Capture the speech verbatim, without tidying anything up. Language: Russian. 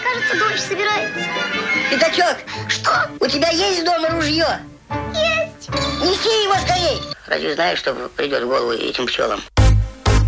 кажется, дочь собирается. Пятачок, Что? у тебя есть дома ружье? Есть. Неси его скорей. Разве знаешь, что придет в голову этим пчелам?